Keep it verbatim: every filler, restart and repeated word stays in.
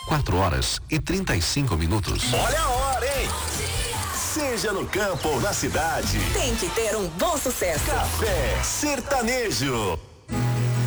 quatro horas e trinta e cinco minutos. Olha a hora, hein? Seja no campo ou na cidade, tem que ter um bom sucesso. Café Sertanejo.